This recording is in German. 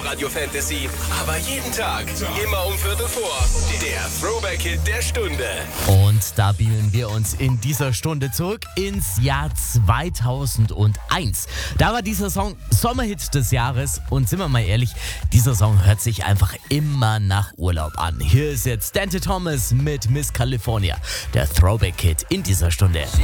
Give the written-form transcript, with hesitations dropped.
Radio Fantasy, aber jeden Tag, immer um Viertel vor. Der Throwback-Hit der Stunde. Und da beamen wir uns in dieser Stunde zurück ins Jahr 2001. Da war dieser Song Sommerhit des Jahres und sind wir mal ehrlich, dieser Song hört sich einfach immer nach Urlaub an. Hier ist jetzt Dante Thomas mit Miss California, der Throwback-Hit in dieser Stunde.